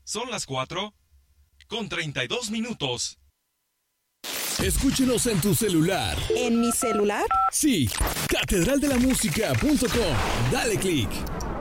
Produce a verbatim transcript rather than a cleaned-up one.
Son las cuatro con treinta y dos minutos. Escúchenos en tu celular. ¿En mi celular? Sí, catedral de la música punto com. Dale click.